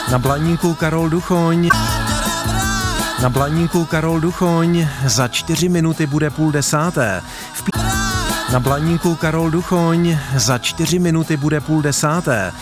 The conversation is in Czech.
Na Blaníku Karol Duchoň. Na Blaníku Karol Duchoň, za 4 minuty bude 9:30. Na Blaníku Karol Duchoň, za 4 minuty bude 9:30.